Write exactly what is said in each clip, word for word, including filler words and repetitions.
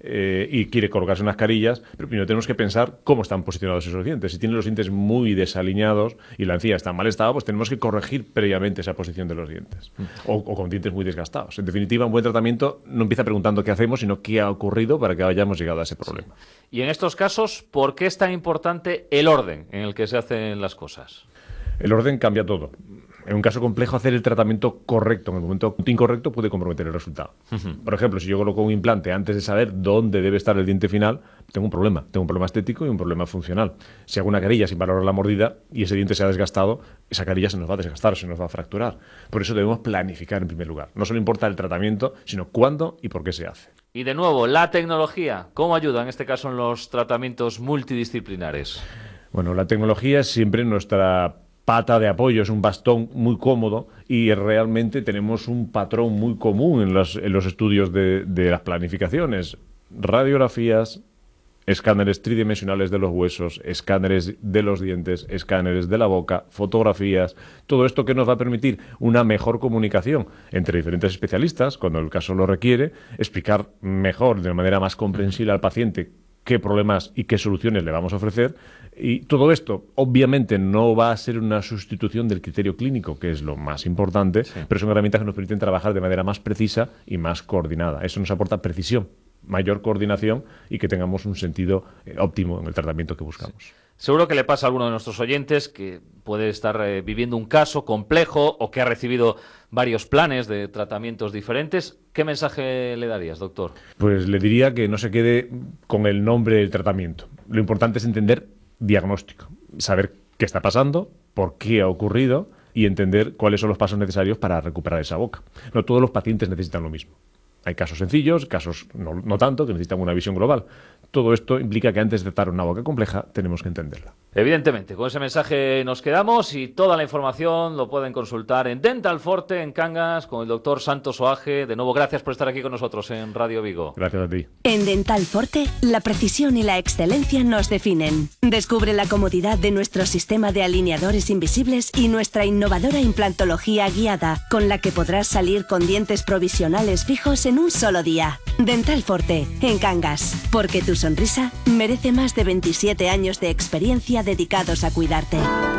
eh, y quiere colocarse unas carillas, pero primero tenemos que pensar cómo están posicionados esos dientes. Si tienen los dientes muy desalineados y la encía está en mal estado, pues tenemos que corregir previamente esa posición de los dientes. O, o con dientes muy desgastados. En definitiva, un buen tratamiento no empieza preguntando qué hacemos, sino qué ha ocurrido para que hayamos llegado a ese problema. Y en estos casos, ¿por qué es tan importante el orden en el que se hacen las cosas? El orden cambia todo. En un caso complejo, hacer el tratamiento correcto en el momento incorrecto puede comprometer el resultado. Uh-huh. Por ejemplo, si yo coloco un implante antes de saber dónde debe estar el diente final, tengo un problema. Tengo un problema estético y un problema funcional. Si hago una carilla sin valorar la mordida y ese diente se ha desgastado, esa carilla se nos va a desgastar, se nos va a fracturar. Por eso debemos planificar en primer lugar. No solo importa el tratamiento, sino cuándo y por qué se hace. Y de nuevo, la tecnología, ¿cómo ayuda en este caso en los tratamientos multidisciplinares? Bueno, la tecnología es siempre nuestra pata de apoyo, es un bastón muy cómodo y realmente tenemos un patrón muy común en los, en los estudios de, de las planificaciones. Radiografías, escáneres tridimensionales de los huesos, escáneres de los dientes, escáneres de la boca, fotografías, todo esto que nos va a permitir una mejor comunicación entre diferentes especialistas, cuando el caso lo requiere, explicar mejor, de manera más comprensible al paciente qué problemas y qué soluciones le vamos a ofrecer. Y todo esto, obviamente, no va a ser una sustitución del criterio clínico, que es lo más importante, sí. Pero son herramientas que nos permiten trabajar de manera más precisa y más coordinada. Eso nos aporta precisión, mayor coordinación y que tengamos un sentido eh, óptimo en el tratamiento que buscamos. Sí. Seguro que le pasa a alguno de nuestros oyentes que puede estar eh, viviendo un caso complejo o que ha recibido varios planes de tratamientos diferentes. ¿Qué mensaje le darías, doctor? Pues le diría que no se quede con el nombre del tratamiento. Lo importante es entender diagnóstico, saber qué está pasando, por qué ha ocurrido y entender cuáles son los pasos necesarios para recuperar esa boca. No todos los pacientes necesitan lo mismo. Hay casos sencillos, casos no, no tanto, que necesitan una visión global. Todo esto implica que antes de tratar una boca compleja tenemos que entenderla. Evidentemente, con ese mensaje nos quedamos y toda la información lo pueden consultar en Dental Forte, en Cangas, con el doctor Santos Oaje. De nuevo, gracias por estar aquí con nosotros en Radio Vigo. Gracias a ti. En Dental Forte, la precisión y la excelencia nos definen. Descubre la comodidad de nuestro sistema de alineadores invisibles y nuestra innovadora implantología guiada, con la que podrás salir con dientes provisionales fijos en un solo día. Dental Forte, en Cangas, porque tu sonrisa merece más de veintisiete años de experiencia dedicados a cuidarte.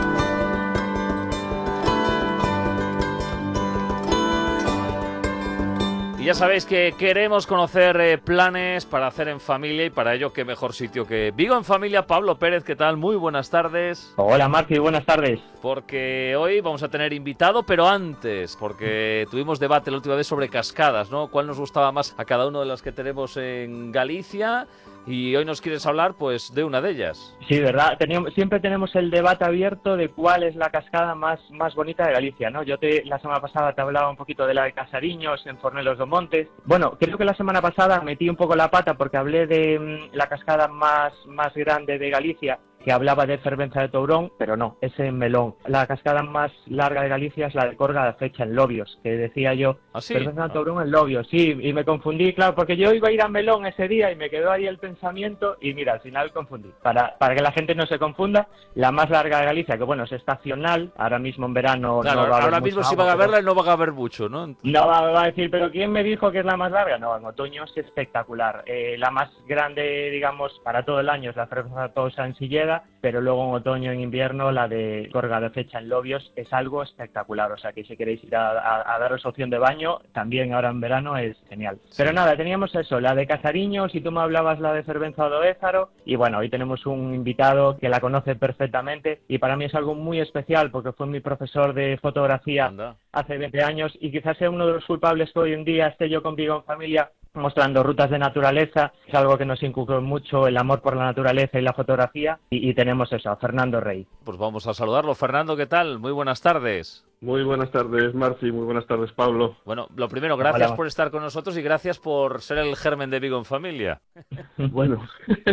Y ya sabéis que queremos conocer eh, planes para hacer en familia y para ello qué mejor sitio que Vigo en Familia. Pablo Pérez, ¿qué tal? Muy buenas tardes. Hola Marci, buenas tardes. Porque hoy vamos a tener invitado, pero antes, porque tuvimos debate la última vez sobre cascadas, ¿no? ¿Cuál nos gustaba más a cada uno de las que tenemos en Galicia? Y hoy nos quieres hablar, pues, de una de ellas. Sí, ¿verdad? Teníamos, siempre tenemos el debate abierto de cuál es la cascada más, más bonita de Galicia, ¿no? Yo te, la semana pasada te hablaba un poquito de la de Casariños, en Fornelos do Montes. Bueno, creo que la semana pasada metí un poco la pata porque hablé de mmm, la cascada más, más grande de Galicia, que hablaba de Fervenza de Tourón, pero no, es en Melón. La cascada más larga de Galicia es la de Corga de Fecha, en Lobios, que decía yo, ¿Ah, sí? Fervenza de Tourón en Lobios, sí, y me confundí, claro, porque yo iba a ir a Melón ese día y me quedó ahí el pensamiento y mira, al final confundí. Para, para que la gente no se confunda, la más larga de Galicia, que bueno, es estacional, ahora mismo en verano claro, no va a haber ahora mismo agua, si van a verla pero... no van a ver mucho, ¿no? No va, va a decir, pero ¿quién me dijo que es la más larga? No, en otoño es espectacular. Eh, la más grande, digamos, para todo el año es la Fervenza de Tosa en Silleda, pero luego en otoño, en invierno, la de Corga de Fecha en Lobios es algo espectacular. O sea que si queréis ir a, a, a daros opción de baño, también ahora en verano es genial. Sí. Pero nada, teníamos eso, la de Casariños, y tú me hablabas la de Fervenza do Ézaro, y bueno, hoy tenemos un invitado que la conoce perfectamente, y para mí es algo muy especial, porque fue mi profesor de fotografía Anda. hace veinte años, y quizás sea uno de los culpables que hoy en día esté yo con Vigo en Familia, mostrando rutas de naturaleza. Es algo que nos inculcó mucho, el amor por la naturaleza y la fotografía, y, y tenemos eso, a Fernando Rey. Pues vamos a saludarlo. Fernando, ¿qué tal? Muy buenas tardes. Muy buenas tardes, Marci, muy buenas tardes, Pablo. Bueno, lo primero, gracias Hola. por estar con nosotros y gracias por ser el germen de Vigo en Familia. Bueno,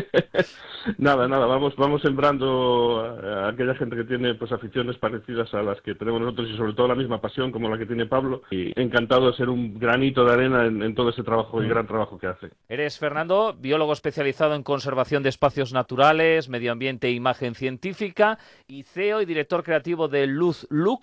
nada, nada, vamos vamos sembrando a aquella gente que tiene pues aficiones parecidas a las que tenemos nosotros y sobre todo la misma pasión como la que tiene Pablo, y encantado de ser un granito de arena en, en todo ese trabajo y gran trabajo que hace. Eres, Fernando, biólogo especializado en conservación de espacios naturales, medio ambiente e imagen científica, y C E O y director creativo de Luz Lux,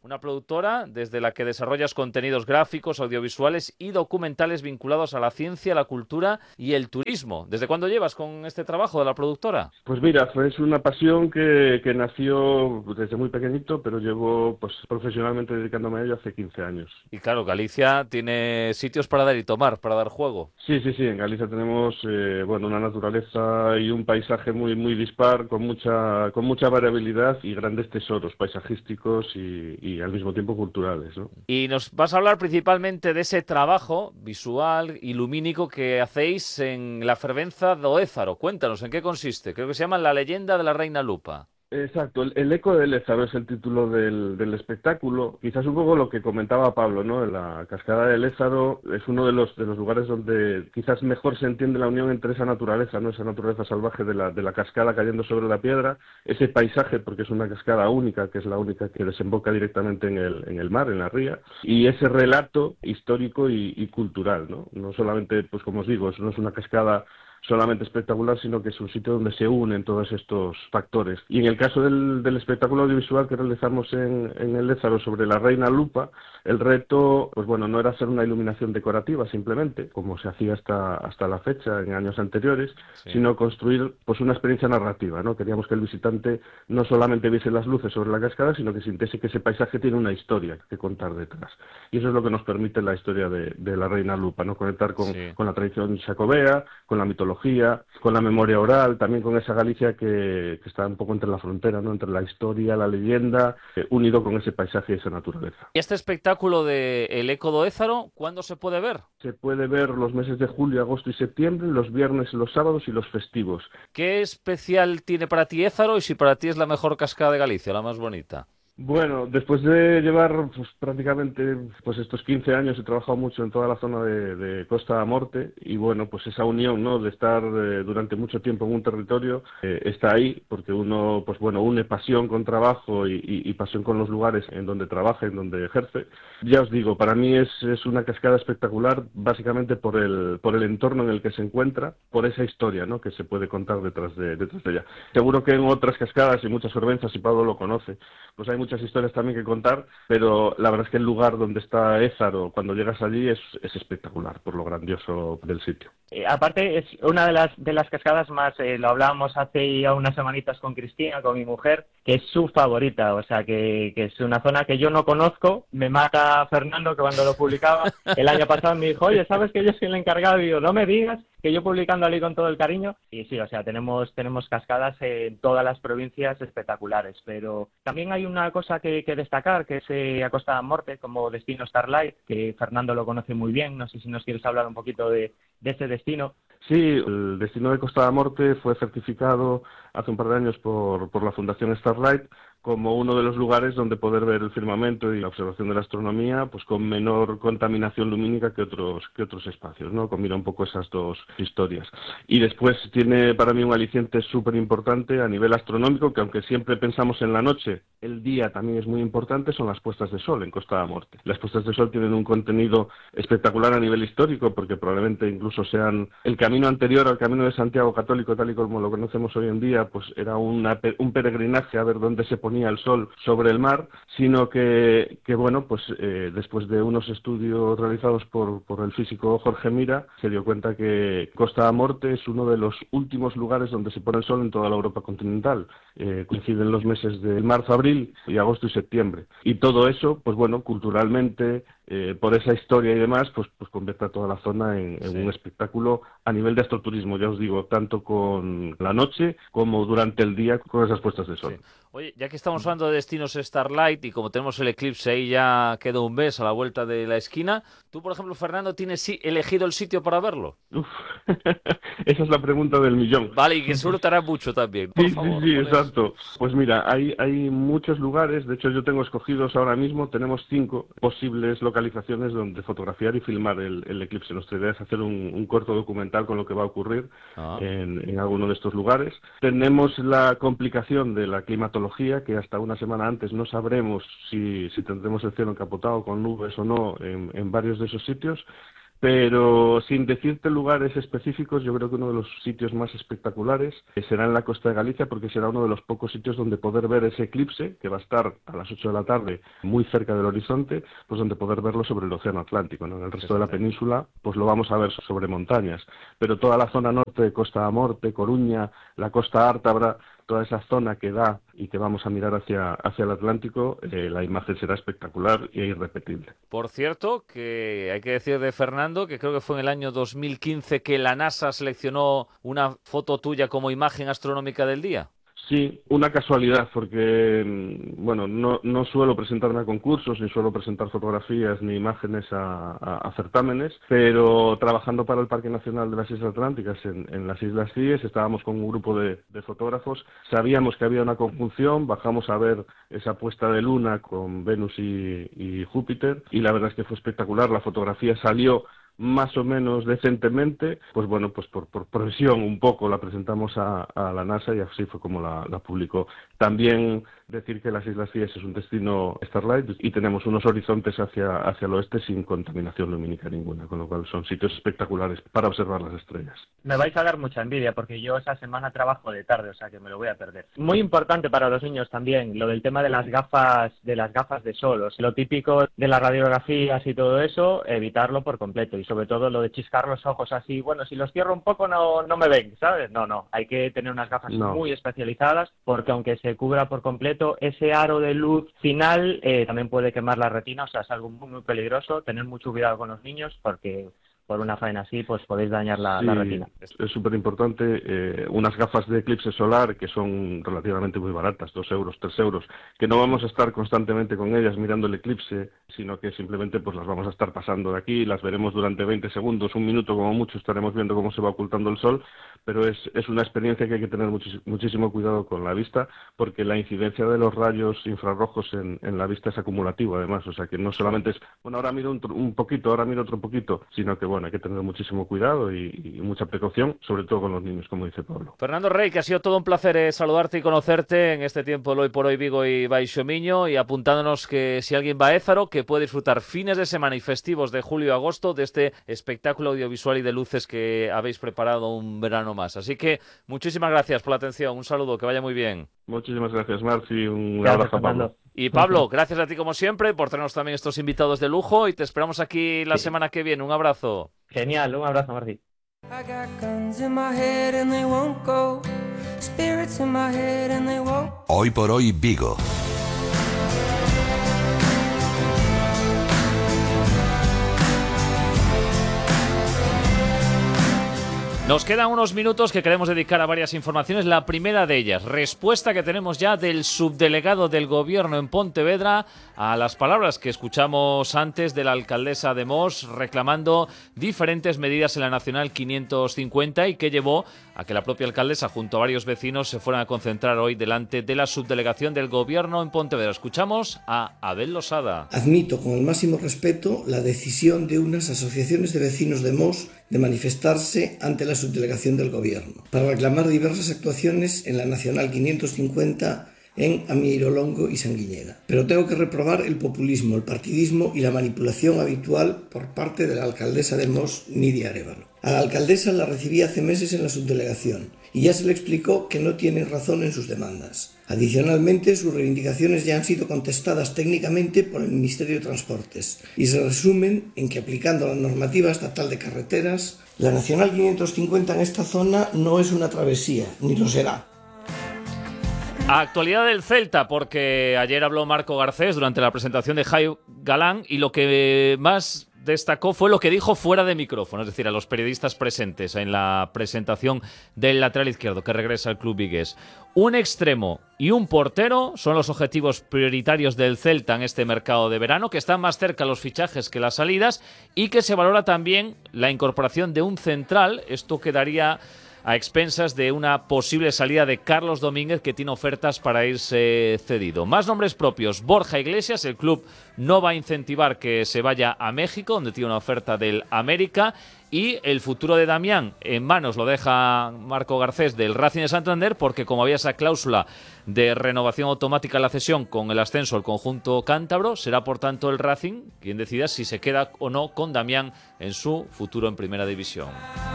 una productora desde la que desarrollas contenidos gráficos, audiovisuales y documentales vinculados a la ciencia, la cultura y el turismo. ¿Desde cuándo llevas con este trabajo de la productora? Pues mira, fue es una pasión que, que nació desde muy pequeñito, pero llevo pues profesionalmente dedicándome a ello hace quince años. Y claro, Galicia tiene sitios para dar y tomar, para dar juego. Sí, sí, sí, en Galicia tenemos eh, bueno, una naturaleza y un paisaje muy muy dispar, con mucha con mucha variabilidad y grandes tesoros paisajísticos y, y al mismo tiempo culturales, ¿no? Y nos vas a hablar principalmente de ese trabajo visual y lumínico que hacéis en la Fervenza do Ézaro. Cuéntanos, ¿en qué consiste? Creo que se llama La leyenda de la Reina Lupa. Exacto, el, el eco del Ézaro es el título del, del espectáculo. Quizás un poco lo que comentaba Pablo, ¿no? La cascada del Ézaro es uno de los de los lugares donde quizás mejor se entiende la unión entre esa naturaleza, ¿no? Esa naturaleza salvaje de la de la cascada cayendo sobre la piedra, ese paisaje, porque es una cascada única, que es la única que desemboca directamente en el en el mar, en la ría, y ese relato histórico y, y cultural, ¿no? No solamente, pues como os digo, no es una cascada solamente espectacular, sino que es un sitio donde se unen todos estos factores. Y en el caso del, del espectáculo audiovisual que realizamos en, en el Ézaro sobre la Reina Lupa, el reto, pues bueno, no era hacer una iluminación decorativa simplemente, como se hacía hasta hasta la fecha en años anteriores, sí. sino construir pues una experiencia narrativa, ¿no? Queríamos que el visitante no solamente viese las luces sobre la cascada, sino que sintiese que ese paisaje tiene una historia que contar detrás. Y eso es lo que nos permite la historia de, de la Reina Lupa, ¿no? Conectar con, sí. con la tradición xacobea, con la mitología, con la memoria oral, también con esa Galicia que, que está un poco entre la frontera, ¿no? Entre la historia, la leyenda, eh, unido con ese paisaje y esa naturaleza. ¿Y este espectáculo de El Eco do Ézaro, cuándo se puede ver? Se puede ver los meses de julio, agosto y septiembre, los viernes, los sábados y los festivos. ¿Qué especial tiene para ti Ézaro y si para ti es la mejor cascada de Galicia, la más bonita? Bueno, después de llevar pues, prácticamente pues estos quince años he trabajado mucho en toda la zona de, de Costa da Morte y bueno, pues esa unión, ¿no? De estar eh, durante mucho tiempo en un territorio eh, está ahí porque uno pues bueno une pasión con trabajo y, y, y pasión con los lugares en donde trabaja, en donde ejerce. Ya os digo, para mí es, es una cascada espectacular básicamente por el por el entorno en el que se encuentra, por esa historia, ¿no? Que se puede contar detrás de detrás de ella. Seguro que en otras cascadas y muchas fervenzas, y Pablo lo conoce, pues hay muchas historias también que contar, pero la verdad es que el lugar donde está Ézaro, cuando llegas allí, es, es espectacular por lo grandioso del sitio. Eh, aparte, es una de las de las cascadas más, eh, lo hablábamos hace ya unas semanitas con Cristina, con mi mujer, que es su favorita, o sea, que, que es una zona que yo no conozco, me mata Fernando, que cuando lo publicaba el año pasado me dijo, oye, ¿sabes que yo soy el encargado? Y yo, no me digas, que yo publicando allí con todo el cariño, y sí, o sea, tenemos tenemos cascadas en todas las provincias espectaculares, pero también hay una cosa que, que destacar, que es eh, a Costa da Morte, como destino Starlight, que Fernando lo conoce muy bien, no sé si nos quieres hablar un poquito de, de ese destino. Sí, el destino de Costa da Morte fue certificado hace un par de años por, por la Fundación Starlight como uno de los lugares donde poder ver el firmamento y la observación de la astronomía pues con menor contaminación lumínica que otros que otros espacios, ¿no? Combina un poco esas dos historias. Y después tiene para mí un aliciente súper importante a nivel astronómico, que aunque siempre pensamos en la noche, el día también es muy importante, son las puestas de sol en Costa da Morte. Las puestas de sol tienen un contenido espectacular a nivel histórico, porque probablemente incluso sean el camino anterior al Camino de Santiago católico, tal y como lo conocemos hoy en día, pues era una, un peregrinaje a ver dónde se ponía el sol sobre el mar, sino que, que bueno, pues eh, después de unos estudios realizados por, por el físico Jorge Mira, se dio cuenta que Costa da Morte es uno de los últimos lugares donde se pone el sol en toda la Europa continental. Eh, coinciden los meses de marzo, abril y agosto y septiembre. Y todo eso, pues bueno, culturalmente, eh, por esa historia y demás, pues, pues convierte a toda la zona en, en sí. un espectáculo a nivel de astroturismo, ya os digo, tanto con la noche como durante el día con esas puestas de sol. Sí. Oye, ya que estamos hablando de destinos Starlight y como tenemos el eclipse ahí ya queda un mes a la vuelta de la esquina, tú, por ejemplo, Fernando, ¿tienes sí, elegido el sitio para verlo? Uf, esa es la pregunta del millón. Vale, y que seguro te hará mucho también. Por sí, favor, sí, sí, exacto. Pues mira, hay, hay muchos lugares, de hecho yo tengo escogidos ahora mismo, tenemos cinco posibles localizaciones donde fotografiar y filmar el, el eclipse. Nuestra idea es hacer un, un corto documental con lo que va a ocurrir ah. en, en alguno de estos lugares. Tenemos la complicación de la climatología, que hasta una semana antes no sabremos si, si tendremos el cielo encapotado con nubes o no en, en varios de esos sitios, pero sin decirte lugares específicos, yo creo que uno de los sitios más espectaculares será en la costa de Galicia, porque será uno de los pocos sitios donde poder ver ese eclipse, que va a estar a las ocho de la tarde muy cerca del horizonte, pues donde poder verlo sobre el océano Atlántico, ¿no? En el resto de la península pues lo vamos a ver sobre montañas, pero toda la zona norte, Costa da Morte, Coruña, la costa Ártabra, toda esa zona que da y que vamos a mirar hacia, hacia el Atlántico, eh, la imagen será espectacular e irrepetible. Por cierto, que hay que decir de Fernando, que creo que fue en el año dos mil quince que la NASA seleccionó una foto tuya como imagen astronómica del día. Sí, una casualidad, porque bueno, no, no suelo presentarme a concursos, ni suelo presentar fotografías ni imágenes a, a, a certámenes, pero trabajando para el Parque Nacional de las Islas Atlánticas en, en las Islas Cíes, estábamos con un grupo de, de fotógrafos, sabíamos que había una conjunción, bajamos a ver esa puesta de luna con Venus y, y Júpiter, y la verdad es que fue espectacular, la fotografía salió más o menos decentemente, pues bueno, pues por, por presión un poco la presentamos a, a la NASA y así fue como la, la publicó. También decir que las Islas Cíes es un destino Starlight y tenemos unos horizontes hacia, hacia el oeste sin contaminación lumínica ninguna, con lo cual son sitios espectaculares para observar las estrellas. Me vais a dar mucha envidia porque yo esa semana trabajo de tarde, o sea que me lo voy a perder. Muy importante para los niños también, lo del tema de las gafas, de las gafas de sol, o sea, lo típico de las radiografías y todo eso, evitarlo por completo. Y sobre todo lo de chiscar los ojos así, bueno, si los cierro un poco no, no me ven, ¿sabes? No, no, hay que tener unas gafas no. muy especializadas porque aunque se cubra por completo, ese aro de luz final eh, también puede quemar la retina, o sea, es algo muy, muy peligroso, tener mucho cuidado con los niños porque por una faena así pues podéis dañar la, sí, la retina. Es súper importante, eh, unas gafas de eclipse solar que son relativamente muy baratas, dos euros, tres euros, que no vamos a estar constantemente con ellas mirando el eclipse, sino que simplemente pues las vamos a estar pasando de aquí, las veremos durante veinte segundos, un minuto como mucho, estaremos viendo cómo se va ocultando el sol, pero es, es una experiencia que hay que tener muchis, muchísimo cuidado con la vista, porque la incidencia de los rayos infrarrojos en, en la vista es acumulativa además, o sea que no solamente es, bueno, ahora miro un, un poquito, ahora miro otro poquito, sino que bueno, hay que tener muchísimo cuidado y, y mucha precaución, sobre todo con los niños, como dice Pablo. Fernando Rey, que ha sido todo un placer eh, saludarte y conocerte en este tiempo Hoy por Hoy Vigo y Baixo Miño, y apuntándonos que si alguien va a Ézaro, que puede disfrutar fines de semana y festivos de julio y agosto de este espectáculo audiovisual y de luces que habéis preparado un verano más. Así que muchísimas gracias por la atención, un saludo, que vaya muy bien. Muchísimas gracias, Marci, un gracias, abrazo a Pablo. Y Pablo, gracias a ti como siempre por tenernos también estos invitados de lujo y te esperamos aquí la sí. semana que viene. Un abrazo. Genial, un abrazo, Marci. Hoy por Hoy Vigo. Nos quedan unos minutos que queremos dedicar a varias informaciones. La primera de ellas, respuesta que tenemos ya del subdelegado del Gobierno en Pontevedra a las palabras que escuchamos antes de la alcaldesa de Mos reclamando diferentes medidas en la Nacional quinientos cincuenta y que llevó a que la propia alcaldesa junto a varios vecinos se fueran a concentrar hoy delante de la subdelegación del Gobierno en Pontevedra. Escuchamos a Abel Losada. Admito con el máximo respeto la decisión de unas asociaciones de vecinos de Mos de manifestarse ante la subdelegación del Gobierno para reclamar diversas actuaciones en la Nacional quinientos cincuenta en Amieirolongo y Sanguiñeda. Pero tengo que reprobar el populismo, el partidismo y la manipulación habitual por parte de la alcaldesa de Mos, Nidia Arévalo. A la alcaldesa la recibí hace meses en la subdelegación y ya se le explicó que no tiene razón en sus demandas. Adicionalmente, sus reivindicaciones ya han sido contestadas técnicamente por el Ministerio de Transportes y se resumen en que aplicando la normativa estatal de carreteras, la Nacional quinientos cincuenta en esta zona no es una travesía, ni lo será. Actualidad del Celta, porque ayer habló Marco Garcés durante la presentación de Jai Galán y lo que más destacó fue lo que dijo fuera de micrófono, es decir, a los periodistas presentes en la presentación del lateral izquierdo que regresa al club vigués. Un extremo y un portero son los objetivos prioritarios del Celta en este mercado de verano, que están más cerca los fichajes que las salidas y que se valora también la incorporación de un central. Esto quedaría a expensas de una posible salida de Carlos Domínguez, que tiene ofertas para irse cedido. Más nombres propios: Borja Iglesias. El club no va a incentivar que se vaya a México, donde tiene una oferta del América. Y el futuro de Damián en manos lo deja Marco Garcés del Racing de Santander, porque como había esa cláusula de renovación automática en la cesión con el ascenso al conjunto cántabro, será por tanto el Racing quien decida si se queda o no con Damián en su futuro en Primera División.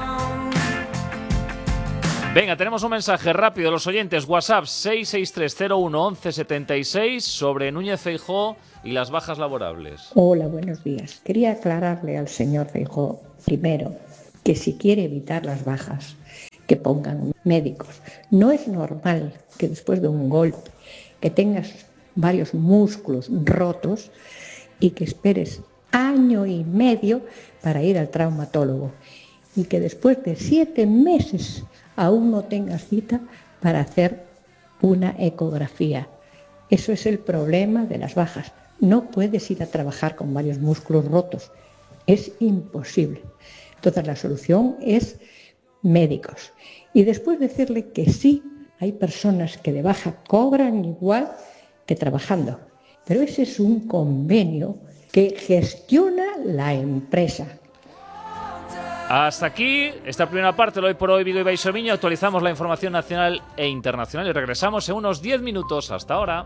Venga, tenemos un mensaje rápido de los oyentes. WhatsApp seis seis tres cero uno once setenta y seis sobre Núñez Feijóo y las bajas laborables. Hola, buenos días. Quería aclararle al señor Feijóo, primero, que si quiere evitar las bajas, que pongan médicos. No es normal que después de un golpe, que tengas varios músculos rotos y que esperes año y medio para ir al traumatólogo, y que después de siete meses aún no tengas cita para hacer una ecografía. Eso es el problema de las bajas. No puedes ir a trabajar con varios músculos rotos. Es imposible. Entonces la solución es médicos. Y después decirle que sí, hay personas que de baja cobran igual que trabajando. Pero ese es un convenio que gestiona la empresa. Hasta aquí esta primera parte, lo hoy por hoy Vigo y Baixomiño. Actualizamos la información nacional e internacional y regresamos en unos diez minutos. Hasta ahora.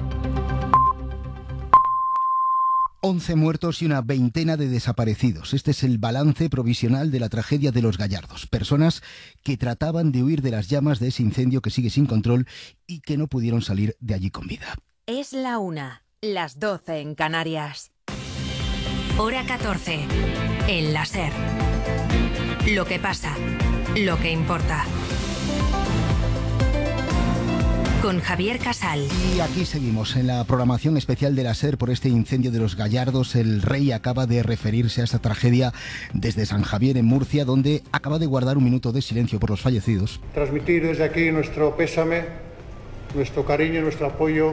once muertos y una veintena de desaparecidos. Este es el balance provisional de la tragedia de Los Gallardos. Personas que trataban de huir de las llamas de ese incendio que sigue sin control y que no pudieron salir de allí con vida. Es la una, las doce en Canarias. Hora catorce, en la SER. Lo que pasa, lo que importa. Con Javier Casal. Y aquí seguimos en la programación especial de la SER por este incendio de Los Gallardos. El Rey acaba de referirse a esta tragedia desde San Javier, en Murcia, donde acaba de guardar un minuto de silencio por los fallecidos. Transmitir desde aquí nuestro pésame, nuestro cariño, nuestro apoyo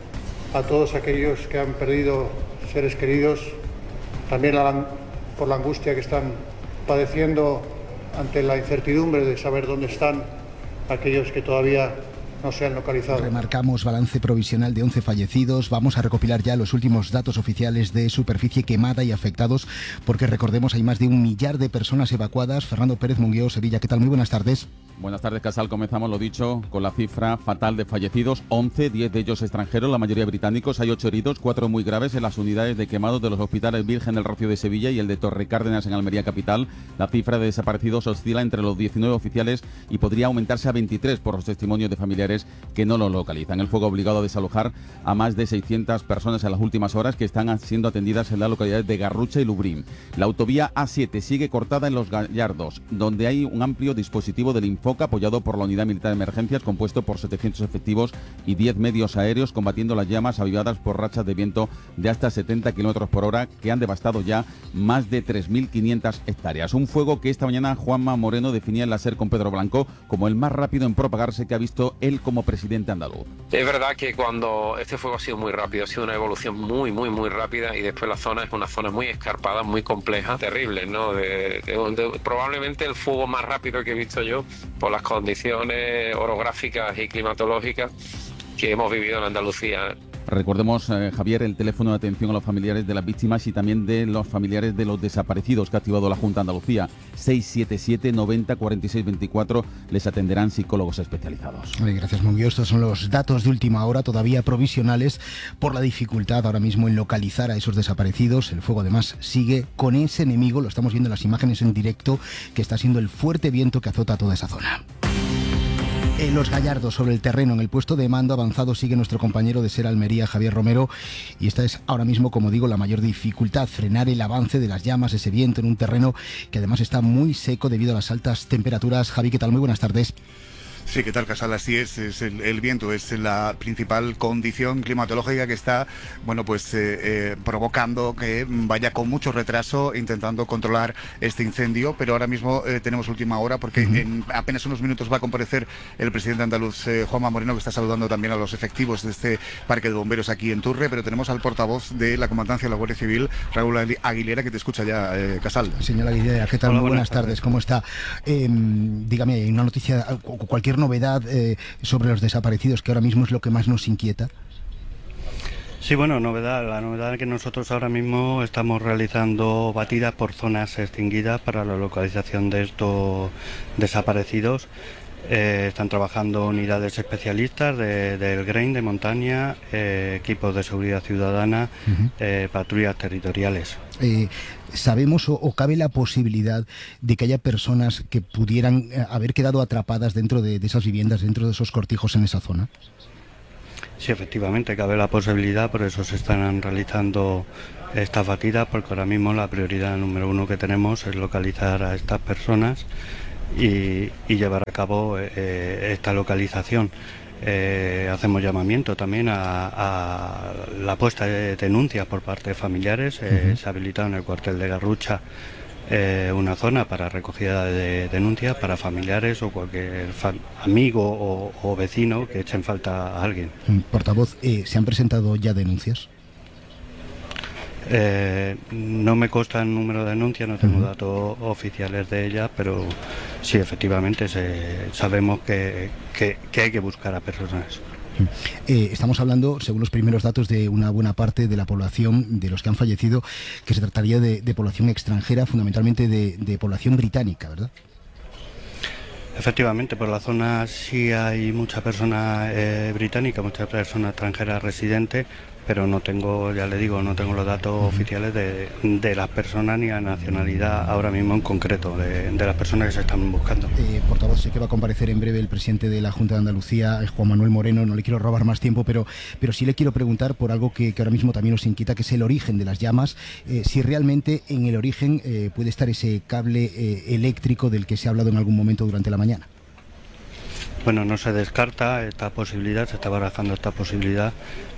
a todos aquellos que han perdido seres queridos, también por la angustia que están padeciendo ante la incertidumbre de saber dónde están aquellos que todavía no se han localizado. Remarcamos balance provisional de once fallecidos. Vamos a recopilar ya los últimos datos oficiales de superficie quemada y afectados, porque recordemos hay más de un millar de personas evacuadas. Fernando Pérez Munguió, Sevilla, ¿qué tal? Muy buenas tardes. Buenas tardes, Casal. Comenzamos, lo dicho, con la cifra fatal de fallecidos. once, diez de ellos extranjeros, la mayoría británicos. Hay ocho heridos, cuatro muy graves en las unidades de quemados de los hospitales Virgen del Rocío de Sevilla y el de Torre Cárdenas en Almería capital. La cifra de desaparecidos oscila entre los diecinueve oficiales y podría aumentarse a veintitrés por los testimonios de familiares que no lo localizan. El fuego ha obligado a desalojar a más de seiscientas personas en las últimas horas, que están siendo atendidas en las localidades de Garrucha y Lubrín. La autovía A siete sigue cortada en Los Gallardos, donde hay un amplio dispositivo del Infoca apoyado por la Unidad Militar de Emergencias, compuesto por setecientos efectivos y diez medios aéreos, combatiendo las llamas avivadas por rachas de viento de hasta setenta kilómetros por hora que han devastado ya más de tres mil quinientas hectáreas. Un fuego que esta mañana Juanma Moreno definía en la SER con Pedro Blanco como el más rápido en propagarse que ha visto él como presidente andaluz. Es verdad que cuando este fuego ha sido muy rápido, ha sido una evolución muy, muy, muy rápida, y después la zona es una zona muy escarpada, muy compleja, terrible, ¿no? De, de, de, probablemente el fuego más rápido que he visto yo por las condiciones orográficas y climatológicas que hemos vivido en Andalucía. Recordemos, eh, Javier, el teléfono de atención a los familiares de las víctimas y también de los familiares de los desaparecidos que ha activado la Junta de Andalucía. seis siete siete, noventa, cuarenta y seis veinticuatro. Les atenderán psicólogos especializados. Gracias, Munguió. Estos son los datos de última hora, todavía provisionales, por la dificultad ahora mismo en localizar a esos desaparecidos. El fuego, además, sigue con ese enemigo, lo estamos viendo en las imágenes en directo, que está siendo el fuerte viento que azota toda esa zona. En Los Gallardos, sobre el terreno, en el puesto de mando avanzado, sigue nuestro compañero de SER Almería, Javier Romero, y esta es ahora mismo, como digo, la mayor dificultad, frenar el avance de las llamas, ese viento en un terreno que además está muy seco debido a las altas temperaturas. Javi, ¿qué tal? Muy buenas tardes. Sí, ¿qué tal, Casal? Así es, es el, el viento es la principal condición climatológica que está, bueno, pues eh, eh, provocando que vaya con mucho retraso intentando controlar este incendio, pero ahora mismo eh, tenemos última hora porque uh-huh. en apenas unos minutos va a comparecer el presidente andaluz eh, Juanma Moreno, que está saludando también a los efectivos de este parque de bomberos aquí en Turre, pero tenemos al portavoz de la Comandancia de la Guardia Civil, Raúl Aguilera, que te escucha ya, eh, Casal. Señora Aguilera, ¿qué tal? Hola, Muy buenas, buenas tardes. tardes, ¿cómo está? Eh, dígame, ¿hay una noticia, cualquier novedad eh, sobre los desaparecidos, que ahora mismo es lo que más nos inquieta? Sí, bueno, novedad. La novedad es que nosotros ahora mismo estamos realizando batidas por zonas extinguidas para la localización de estos desaparecidos. Eh, están trabajando unidades especialistas de, del Grain de montaña, eh, equipos de seguridad ciudadana, uh-huh. eh, patrullas territoriales. Eh, ¿Sabemos o, o cabe la posibilidad de que haya personas que pudieran eh, haber quedado atrapadas dentro de, de esas viviendas, dentro de esos cortijos en esa zona? Sí, efectivamente, cabe la posibilidad, por eso se están realizando estas batidas, porque ahora mismo la prioridad número uno que tenemos es localizar a estas personas y, y llevar a cabo eh, esta localización. Eh, hacemos llamamiento también a, a la puesta de denuncias por parte de familiares. Eh, uh-huh. Se ha habilitado en el cuartel de Garrucha eh, una zona para recogida de denuncias para familiares o cualquier fa- amigo o, o vecino que echen falta a alguien. Portavoz, eh, ¿se han presentado ya denuncias? Eh, no me consta el número de denuncias, no tengo uh-huh. datos oficiales de ellas, pero sí, efectivamente se, sabemos que, que, que hay que buscar a personas. Eh, estamos hablando, según los primeros datos, de una buena parte de la población, de los que han fallecido, que se trataría de, de población extranjera, fundamentalmente de, de población británica, ¿verdad? Efectivamente, por la zona sí hay mucha persona eh, británica, mucha persona extranjera residente, pero no tengo, ya le digo, no tengo los datos uh-huh. oficiales de, de las personas ni la nacionalidad ahora mismo en concreto, de, de las personas que se están buscando. Eh, portavoz, sé que va a comparecer en breve el presidente de la Junta de Andalucía, Juan Manuel Moreno, no le quiero robar más tiempo, pero, pero sí le quiero preguntar por algo que, que ahora mismo también nos inquieta, que es el origen de las llamas, eh, si realmente en el origen eh, puede estar ese cable eh, eléctrico del que se ha hablado en algún momento durante la mañana. Bueno, no se descarta esta posibilidad, se está barajando esta posibilidad,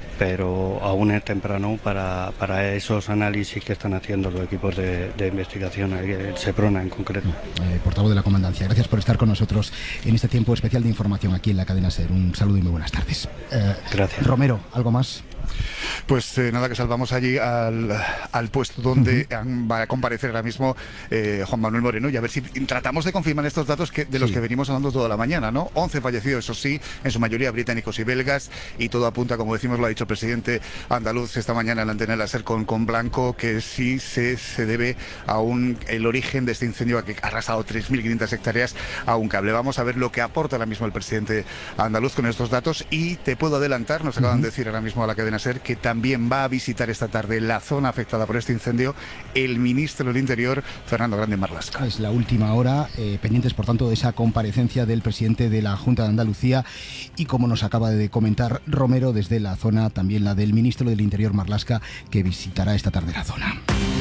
pero aún es temprano para, para esos análisis que están haciendo los equipos de, de investigación, el SEPRONA en concreto. Eh, portavoz de la Comandancia, gracias por estar con nosotros en este tiempo especial de información aquí en la cadena SER. Un saludo y muy buenas tardes. Eh, gracias. Romero, ¿algo más? Pues eh, nada, que salvamos allí al, al puesto donde uh-huh. va a comparecer ahora mismo eh, Juan Manuel Moreno y a ver si tratamos de confirmar estos datos que, de los sí. que venimos hablando toda la mañana, ¿no? once fallecidos, eso sí, en su mayoría británicos y belgas, y todo apunta, como decimos, lo ha dicho el presidente andaluz esta mañana en la antena de la SER con, con Blanco, que sí se, se debe a un, el origen de este incendio que ha arrasado tres mil quinientas hectáreas a un cable. Vamos a ver lo que aporta ahora mismo el presidente andaluz con estos datos y te puedo adelantar, nos acaban uh-huh. de decir ahora mismo a la cadena SER que también va a visitar esta tarde la zona afectada por este incendio el ministro del Interior, Fernando Grande Marlaska. Es la última hora, eh, pendientes por tanto de esa comparecencia del presidente de la Junta de Andalucía y, como nos acaba de comentar Romero, desde la zona también la del ministro del Interior, Marlaska, que visitará esta tarde la zona.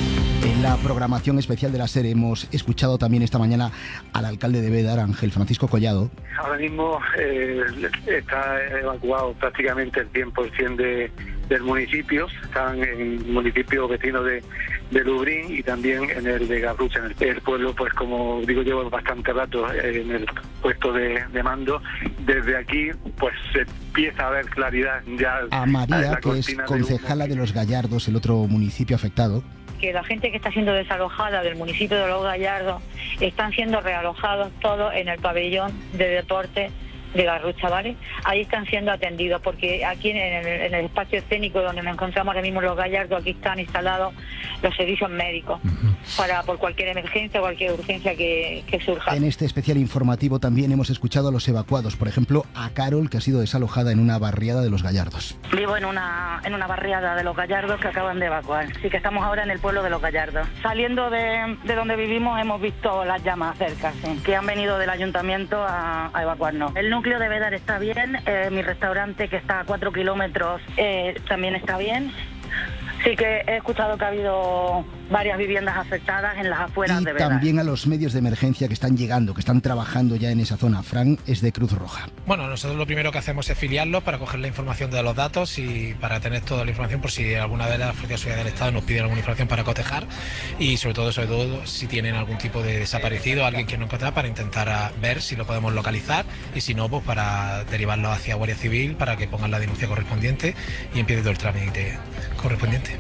En la programación especial de la SER hemos escuchado también esta mañana al alcalde de Bédar, Ángel Francisco Collado. Ahora mismo eh, está evacuado prácticamente el cien por ciento de, del municipio. Están en municipios vecinos de, de Lubrín y también en el de Garrucha. En el, el pueblo, pues como digo, llevo bastante rato en el puesto de, de mando. Desde aquí, pues se empieza a ver claridad ya. A María, que es concejala de Los Gallardos, el otro municipio afectado. Que la gente que está siendo desalojada del municipio de Los Gallardos están siendo realojados todos en el pabellón de deporte de Garrucha, ¿vale? Ahí están siendo atendidos, porque aquí en el, en el espacio escénico donde nos encontramos ahora mismo Los Gallardos, aquí están instalados los servicios médicos uh-huh. para por cualquier emergencia o cualquier urgencia que, que surja. En este especial informativo también hemos escuchado a los evacuados, por ejemplo a Carol, que ha sido desalojada en una barriada de Los Gallardos. Vivo en una en una barriada de Los Gallardos que acaban de evacuar, así que estamos ahora en el pueblo de Los Gallardos. Saliendo de, de donde vivimos hemos visto las llamas cerca, sí, que han venido del ayuntamiento a, a evacuarnos. El núcleo de Bédar está bien, eh, mi restaurante que está a cuatro kilómetros eh, también está bien. Sí que he escuchado que ha habido varias viviendas afectadas en las afueras y de Begar. También a los medios de emergencia que están llegando, que están trabajando ya en esa zona. Fran es de Cruz Roja. Bueno, nosotros lo primero que hacemos es filiarlos para coger la información de los datos y para tener toda la información por si alguna de las fuerzas de seguridad del Estado nos pide alguna información para cotejar y sobre todo, sobre todo si tienen algún tipo de desaparecido, alguien que no encontrar, para intentar a ver si lo podemos localizar y si no, pues para derivarlo hacia Guardia Civil para que pongan la denuncia correspondiente y empiece todo el trámite correspondiente.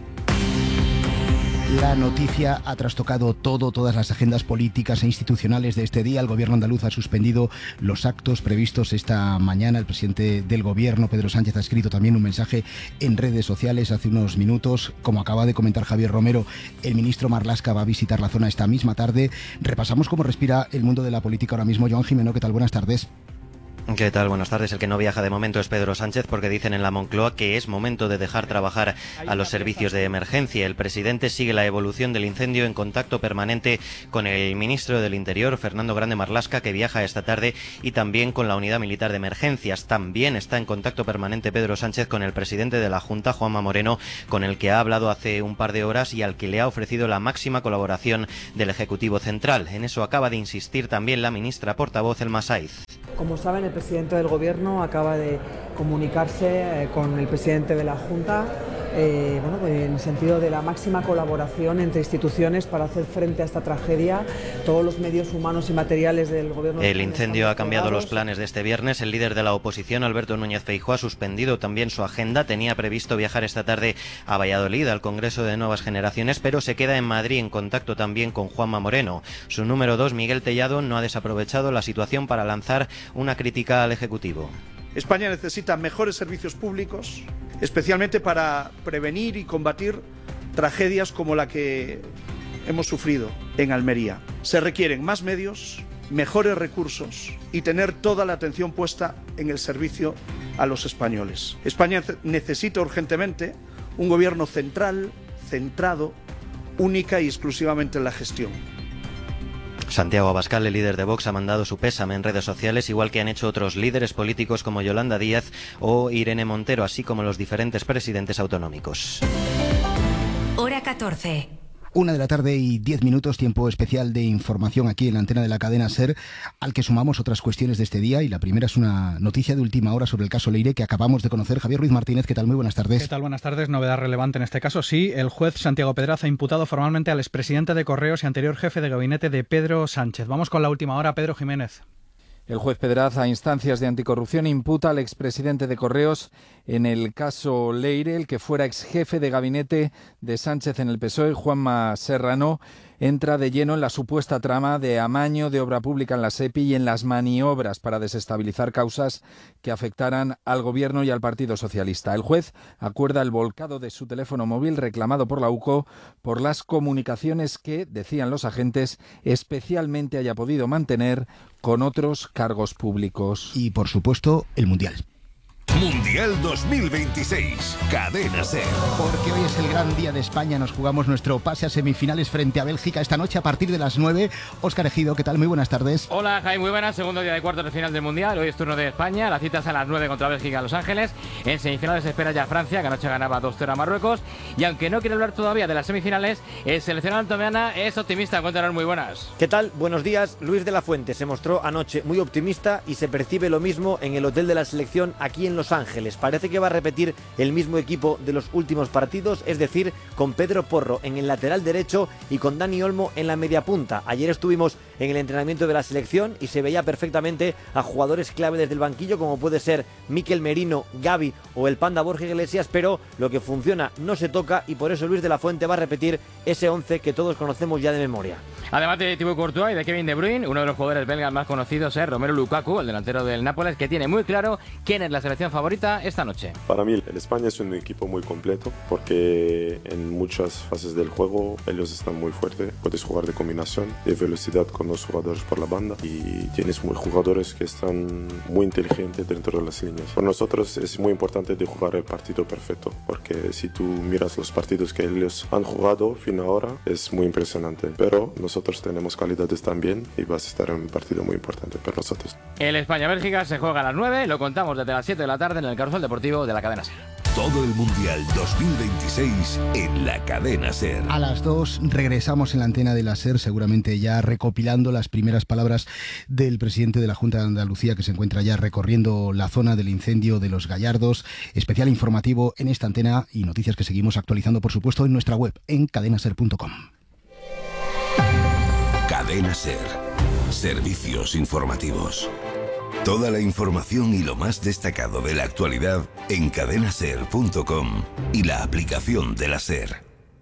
La noticia ha trastocado todo, todas las agendas políticas e institucionales de este día. El gobierno andaluz ha suspendido los actos previstos esta mañana. El presidente del gobierno, Pedro Sánchez, ha escrito también un mensaje en redes sociales hace unos minutos. Como acaba de comentar Javier Romero, el ministro Marlaska va a visitar la zona esta misma tarde. Repasamos cómo respira el mundo de la política ahora mismo. Joan Jimeno, ¿qué tal? Buenas tardes. ¿Qué tal? Buenas tardes. El que no viaja de momento es Pedro Sánchez porque dicen en la Moncloa que es momento de dejar trabajar a los servicios de emergencia. El presidente sigue la evolución del incendio en contacto permanente con el ministro del Interior, Fernando Grande Marlaska, que viaja esta tarde, y también con la Unidad Militar de Emergencias. También está en contacto permanente Pedro Sánchez con el presidente de la Junta, Juanma Moreno, con el que ha hablado hace un par de horas y al que le ha ofrecido la máxima colaboración del Ejecutivo Central. En eso acaba de insistir también la ministra portavoz, Elma Saiz. Como saben, el presidente del Gobierno acaba de comunicarse eh, con el presidente de la Junta eh, bueno, pues en el sentido de la máxima colaboración entre instituciones para hacer frente a esta tragedia. Todos los medios humanos y materiales del Gobierno. El incendio ha cambiado los planes de este viernes. El líder de la oposición, Alberto Núñez Feijóo, ha suspendido también su agenda. Tenía previsto viajar esta tarde a Valladolid, al Congreso de Nuevas Generaciones, pero se queda en Madrid en contacto también con Juanma Moreno. Su número dos, Miguel Tellado, no ha desaprovechado la situación para lanzar una crítica al Ejecutivo. España necesita mejores servicios públicos, especialmente para prevenir y combatir tragedias como la que hemos sufrido en Almería. Se requieren más medios, mejores recursos y tener toda la atención puesta en el servicio a los españoles. España necesita urgentemente un gobierno central, centrado, única y exclusivamente en la gestión. Santiago Abascal, el líder de Vox, ha mandado su pésame en redes sociales, igual que han hecho otros líderes políticos como Yolanda Díaz o Irene Montero, así como los diferentes presidentes autonómicos. Hora catorce. Una de la tarde y diez minutos, tiempo especial de información aquí en la antena de la cadena SER, al que sumamos otras cuestiones de este día, y la primera es una noticia de última hora sobre el caso Leire que acabamos de conocer. Javier Ruiz Martínez, ¿qué tal? Muy buenas tardes. ¿Qué tal? Buenas tardes. Novedad relevante en este caso. Sí, el juez Santiago Pedraz ha imputado formalmente al expresidente de Correos y anterior jefe de gabinete de Pedro Sánchez. Vamos con la última hora, Pedro Jiménez. El juez Pedraz, a instancias de anticorrupción, imputa al expresidente de Correos en el caso Leire, el que fuera exjefe de gabinete de Sánchez en el P S O E, Juanma Serrano, entra de lleno en la supuesta trama de amaño de obra pública en la SEPI y en las maniobras para desestabilizar causas que afectaran al Gobierno y al Partido Socialista. El juez acuerda el volcado de su teléfono móvil reclamado por la U C O por las comunicaciones que, decían los agentes, especialmente haya podido mantener con otros cargos públicos. Y, por supuesto, el Mundial. Mundial dos mil veintiséis, Cadena SER. Porque hoy es el gran día de España. Nos jugamos nuestro pase a semifinales frente a Bélgica esta noche a partir de las nueve. Óscar Ejido, ¿qué tal? Muy buenas tardes. Hola, Jaime, muy buenas. Segundo día de cuartos de final del Mundial. Hoy es turno de España. La cita es a las nueve contra Bélgica en Los Ángeles. En semifinales se espera ya Francia, que anoche ganaba dos cero a Marruecos. Y aunque no quiere hablar todavía de las semifinales, el seleccionado antomeana es optimista. Cuéntanos, muy buenas. ¿Qué tal? Buenos días. Luis de la Fuente se mostró anoche muy optimista y se percibe lo mismo en el hotel de la selección aquí en Los Ángeles. Parece que va a repetir el mismo equipo de los últimos partidos, es decir, con Pedro Porro en el lateral derecho y con Dani Olmo en la media punta. Ayer estuvimos en el entrenamiento de la selección y se veía perfectamente a jugadores clave desde el banquillo, como puede ser Mikel Merino, Gavi o el Panda Borja Iglesias, pero lo que funciona no se toca y por eso Luis de la Fuente va a repetir ese once que todos conocemos ya de memoria. Además de Thibaut Courtois y de Kevin De Bruyne, uno de los jugadores belgas más conocidos es Romelu Lukaku, el delantero del Nápoles, que tiene muy claro quién es la selección favorita esta noche. Para mí el España es un equipo muy completo porque en muchas fases del juego ellos están muy fuertes. Puedes jugar de combinación, de velocidad con los jugadores por la banda y tienes muy jugadores que están muy inteligentes dentro de las líneas. Para nosotros es muy importante de jugar el partido perfecto porque si tú miras los partidos que ellos han jugado fin ahora es muy impresionante. Pero nosotros tenemos calidades también y vas a estar en un partido muy importante para nosotros. El España-Bélgica se juega a las nueve, lo contamos desde las siete de la tarde en el Carrusel Deportivo de la cadena SER. Todo el Mundial dos mil veintiséis en la cadena SER. A las dos regresamos en la antena de la SER, seguramente ya recopilando las primeras palabras del presidente de la Junta de Andalucía, que se encuentra ya recorriendo la zona del incendio de Los Gallardos. Especial informativo en esta antena y noticias que seguimos actualizando, por supuesto, en nuestra web, en cadena ser punto com. Cadena SER. Servicios informativos. Toda la información y lo más destacado de la actualidad en cadena ser punto com y la aplicación de la SER.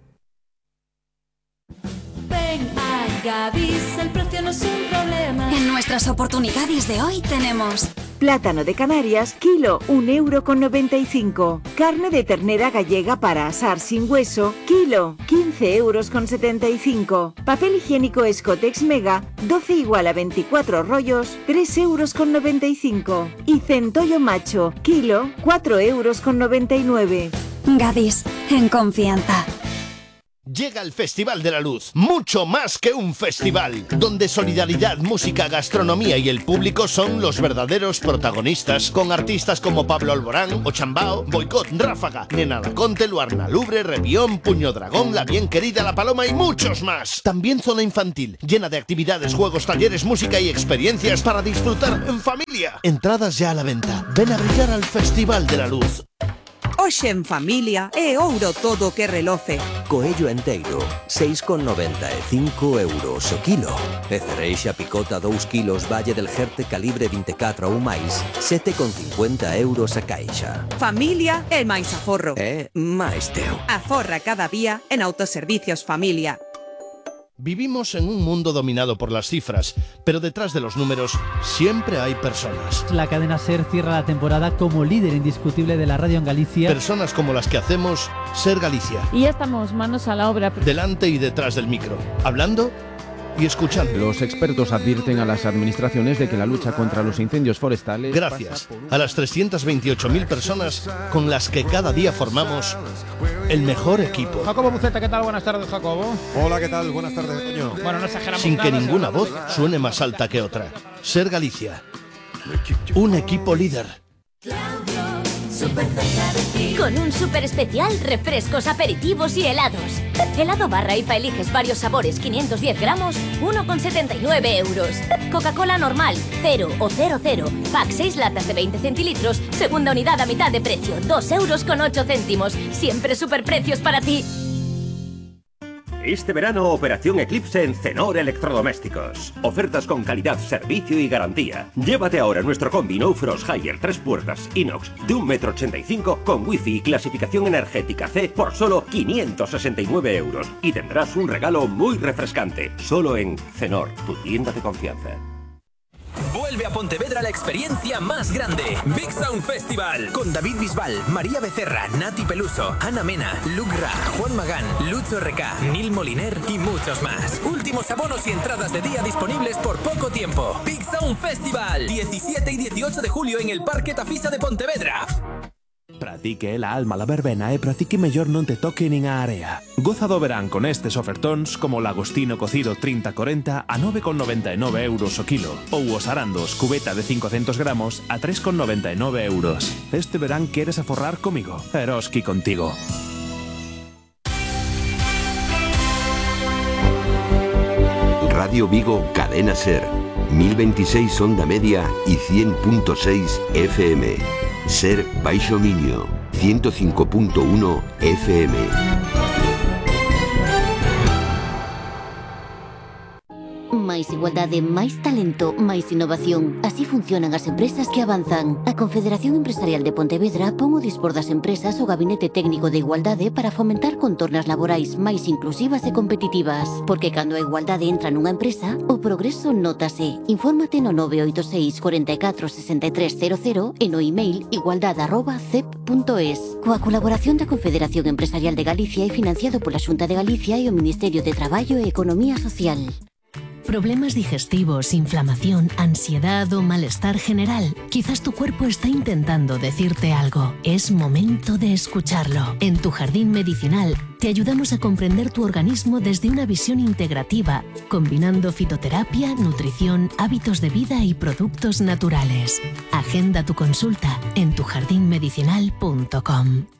Ven a Gadis, el precio no es un problema. En nuestras oportunidades de hoy tenemos plátano de Canarias, kilo, un euro con noventa y cinco. Carne de ternera gallega para asar sin hueso, kilo, quince euros con setenta y cinco. Papel higiénico Escotex Mega, doce igual a veinticuatro rollos, tres euros con noventa y cinco. Y centollo macho, kilo, cuatro euros con noventa y nueve. Gadis, en confianza. Llega el Festival de la Luz, mucho más que un festival, donde solidaridad, música, gastronomía y el público son los verdaderos protagonistas, con artistas como Pablo Alborán, Ochambao, Boicot, Ráfaga, Nena Laconte, Luarna Lubre, Revión, Puño Dragón, La Bien Querida, La Paloma y muchos más. También zona infantil, llena de actividades, juegos, talleres, música y experiencias para disfrutar en familia. Entradas ya a la venta. Ven a brillar al Festival de la Luz. Hoxe en familia é ouro todo que reloce. Coello enteiro, seis con noventa e cinco euros o kilo. E cereixa picota dous kilos Valle del Jerte calibre vinte e catro ou máis, sete con cincuenta euros a caixa. Familia é máis aforro. É máis teu. Aforra cada día en Autoservicios Familia. Vivimos en un mundo dominado por las cifras, pero detrás de los números siempre hay personas. La cadena SER cierra la temporada como líder indiscutible de la radio en Galicia. Personas como las que hacemos SER Galicia. Y ya estamos manos a la obra. Delante y detrás del micro, hablando y escuchando. Los expertos advierten a las administraciones de que la lucha contra los incendios forestales... Gracias a las trescientas veintiocho mil personas con las que cada día formamos el mejor equipo. Jacobo Buceta, ¿qué tal? Buenas tardes, Jacobo. Hola, ¿qué tal? Buenas tardes, Toño. Bueno, no exageramos Sin que nada, ninguna seguro. voz suene más alta que otra. SER Galicia. Un equipo líder. Súper cerca de ti. Con un súper especial, refrescos, aperitivos y helados. Helado barra I F A eliges varios sabores, quinientos diez gramos, uno con setenta y nueve euros. Coca-Cola normal, cero o cero cero. Pack seis latas de veinte centilitros, segunda unidad a mitad de precio, dos euros con ocho céntimos. Siempre superprecios para ti. Este verano, Operación Eclipse en Cenor Electrodomésticos. Ofertas con calidad, servicio y garantía. Llévate ahora nuestro combi No Frost Higher tres puertas inox de un metro ochenta y cinco con wifi y clasificación energética C por solo quinientos sesenta y nueve euros. Y tendrás un regalo muy refrescante. Solo en Cenor, tu tienda de confianza. Vuelve a Pontevedra la experiencia más grande, Big Sound Festival, con David Bisbal, María Becerra, Nati Peluso, Ana Mena, Luke Ra, Juan Magán, Lucho R K, Nil Moliner y muchos más. Últimos abonos y entradas de día disponibles por poco tiempo. Big Sound Festival, diecisiete y dieciocho de julio en el Parque Tafisa de Pontevedra. Pratique la alma la verbena e pratique mellor non te toque nin a area. Goza do verán con estes ofertóns como o lagostino cocido trinta corenta a nove con noventa e nove euros o kilo ou os arandos cubeta de cincocentos gramos a tres con noventa e nove euros. Este verán queres aforrar comigo? Eroski contigo. Radio Vigo, Cadena SER, mil veintiséis onda media y cien punto seis F M. SER Baixo Miño, ciento cinco punto uno F M. Máis igualdade, máis talento, máis innovación. Así funcionan as empresas que avanzan. A Confederación Empresarial de Pontevedra pon o dispor das empresas o Gabinete Técnico de Igualdade para fomentar contornas laborais máis inclusivas e competitivas. Porque cando a igualdade entra nunha empresa, o progreso nótase. Infórmate no nove oito seis, cuarenta y cuatro, sesenta y tres cero cero e no email igualdade arroba cep punto es. Coa colaboración da Confederación Empresarial de Galicia e financiado pola Xunta de Galicia e o Ministerio de Traballo e Economía Social. Problemas digestivos, inflamación, ansiedad o malestar general. Quizás tu cuerpo está intentando decirte algo. Es momento de escucharlo. En Tu Jardín Medicinal te ayudamos a comprender tu organismo desde una visión integrativa, combinando fitoterapia, nutrición, hábitos de vida y productos naturales. Agenda tu consulta en tu jardín medicinal punto com.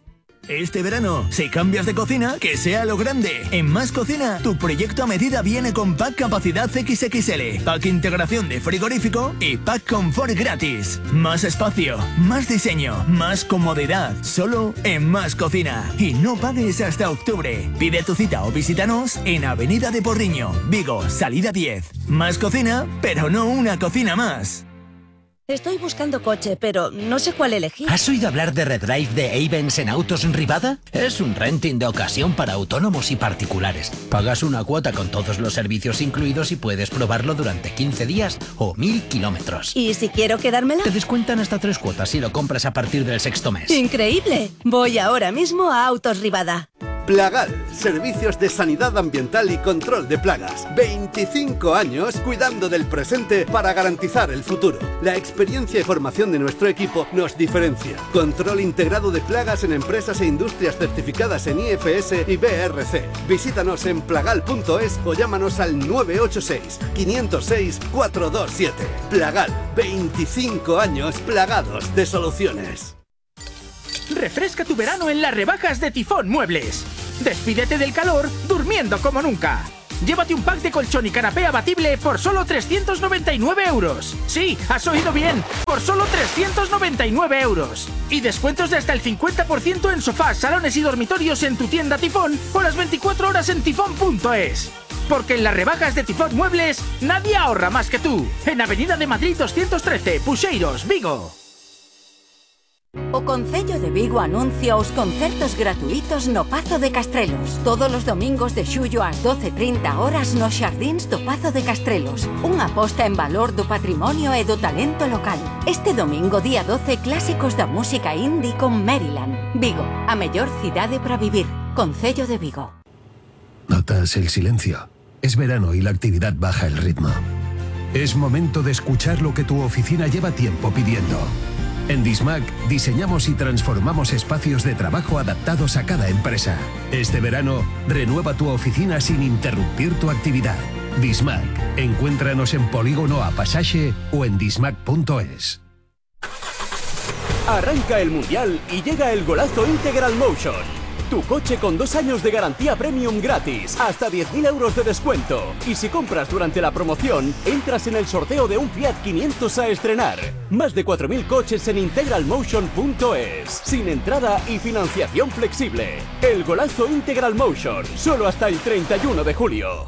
Este verano, si cambias de cocina, que sea a lo grande. En Más Cocina, tu proyecto a medida viene con pack capacidad equis equis ele, pack integración de frigorífico y pack confort gratis. Más espacio, más diseño, más comodidad. Solo en Más Cocina. Y no pagues hasta octubre. Pide tu cita o visítanos en Avenida de Porriño, Vigo, salida diez. Más Cocina, pero no una cocina más. Estoy buscando coche, pero no sé cuál elegir. ¿Has oído hablar de Redrive de Avens en Autos Rivada? Es un renting de ocasión para autónomos y particulares. Pagas una cuota con todos los servicios incluidos y puedes probarlo durante quince días o mil kilómetros. ¿Y si quiero quedármela? Te descuentan hasta tres cuotas si lo compras a partir del sexto mes. ¡Increíble! Voy ahora mismo a Autos Rivada. Plagal, servicios de sanidad ambiental y control de plagas. veinticinco años cuidando del presente para garantizar el futuro. La experiencia y formación de nuestro equipo nos diferencia. Control integrado de plagas en empresas e industrias certificadas en I F S y B R C. Visítanos en plagal punto es o llámanos al nueve ocho seis, cinco cero seis, cuatro dos siete. Plagal, veinticinco años plagados de soluciones. Refresca tu verano en las rebajas de Tifón Muebles. Despídete del calor durmiendo como nunca. Llévate un pack de colchón y canapé abatible por solo trescientos noventa y nueve euros. Sí, has oído bien, por solo trescientos noventa y nueve euros. Y descuentos de hasta el cincuenta por ciento en sofás, salones y dormitorios en tu tienda Tifón o las veinticuatro horas en tifón punto es. Porque en las rebajas de Tifón Muebles nadie ahorra más que tú. En Avenida de Madrid doscientos trece, Puxeiros, Vigo. O Concello de Vigo anuncia os concertos gratuitos no Pazo de Castrelos. Todos os domingos de xullo ás doce e trinta horas nos xardíns do Pazo de Castrelos. Unha aposta en valor do patrimonio e do talento local. Este domingo, día doce, clásicos da música indie con Maryland. Vigo, a mellor cidade para vivir. Concello de Vigo. Notas el silencio. Es verano y la actividad baja el ritmo. Es momento de escuchar lo que tu oficina lleva tiempo pidiendo. En Dismac diseñamos y transformamos espacios de trabajo adaptados a cada empresa. Este verano, renueva tu oficina sin interrumpir tu actividad. Dismac. Encuéntranos en Polígono A Pasaje o en dismac punto es. Arranca el Mundial y llega el golazo Integral Motion. Tu coche con dos años de garantía premium gratis, hasta diez mil euros de descuento. Y si compras durante la promoción, entras en el sorteo de un Fiat quinientos a estrenar. Más de cuatro mil coches en integral motion punto es, sin entrada y financiación flexible. El golazo Integral Motion, solo hasta el treinta y uno de julio.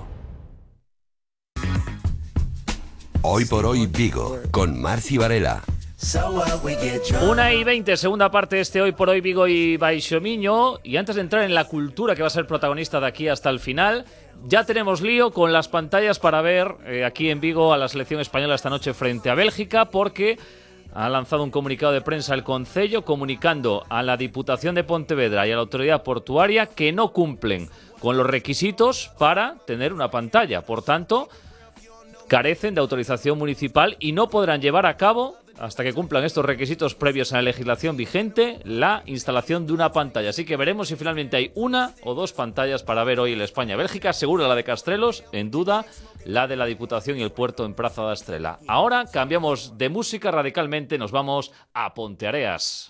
Hoy por hoy Vigo, con Marci Varela. Una y veinte, segunda parte de este Hoy por Hoy Vigo y Baixomiño. Y antes de entrar en la cultura que va a ser protagonista de aquí hasta el final, ya tenemos lío con las pantallas para ver eh, aquí en Vigo a la selección española esta noche frente a Bélgica, porque ha lanzado un comunicado de prensa el Concello comunicando a la Diputación de Pontevedra y a la Autoridad Portuaria que no cumplen con los requisitos para tener una pantalla. Por tanto, carecen de autorización municipal y no podrán llevar a cabo, hasta que cumplan estos requisitos previos a la legislación vigente, la instalación de una pantalla. Así que veremos si finalmente hay una o dos pantallas para ver hoy el España-Bélgica. Seguro la de Castrelos, en duda la de la Diputación y el Puerto en Praza da Estrela. Ahora cambiamos de música radicalmente, nos vamos a Ponteareas.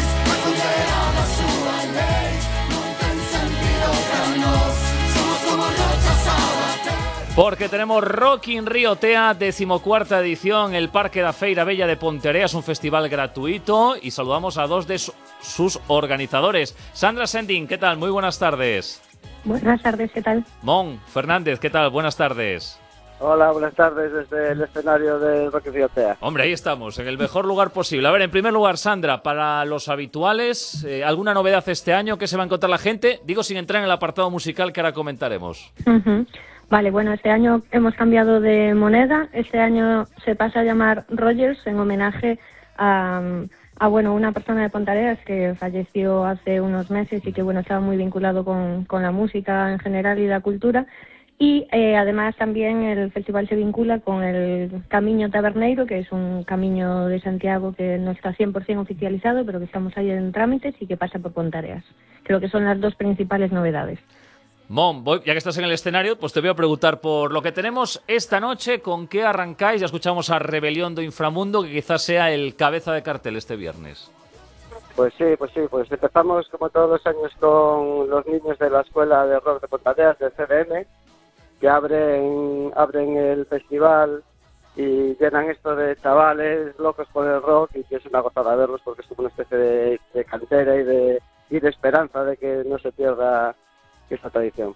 Porque tenemos Rock in Rio Tea, decimocuarta edición, el Parque da Feira Bella de Ponteareas, un festival gratuito, y saludamos a dos de su, sus organizadores. Sandra Sending, ¿qué tal? Muy buenas tardes. Buenas tardes, ¿qué tal? Mon Fernández, ¿qué tal? Buenas tardes. Hola, buenas tardes desde el escenario de Rock in Rio Tea. Hombre, ahí estamos, en el mejor lugar posible. A ver, en primer lugar, Sandra, para los habituales, eh, ¿alguna novedad este año? ¿Qué se va a encontrar la gente? Digo, sin entrar en el apartado musical que ahora comentaremos. Uh-huh. Vale, bueno, este año hemos cambiado de moneda. Este año se pasa a llamar Rogers en homenaje a, a bueno, una persona de Ponteareas que falleció hace unos meses y que bueno estaba muy vinculado con, con la música en general y la cultura. Y eh, además también el festival se vincula con el Camiño Taberneiro, que es un camino de Santiago que no está cien por ciento oficializado, pero que estamos ahí en trámites y que pasa por Ponteareas. Creo que son las dos principales novedades. Mon, voy, ya que estás en el escenario, pues te voy a preguntar por lo que tenemos esta noche, ¿con qué arrancáis? Ya escuchamos a Rebelión do Inframundo, que quizás sea el cabeza de cartel este viernes. Pues sí, pues sí, pues empezamos como todos los años con los niños de la Escuela de Rock de Pontareas, del C D M, que abren, abren el festival y llenan esto de chavales locos por el rock, y que es una gozada verlos porque es como una especie de, de cantera y de, y de esperanza de que no se pierda esta tradición.